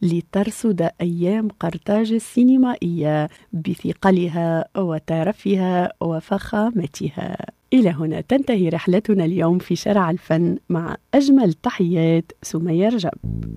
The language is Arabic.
لترصد أيام قرطاج السينمائية بثقلها وترفها وفخامتها. إلى هنا تنتهي رحلتنا اليوم في شارع الفن، مع أجمل تحيات سمية رجب.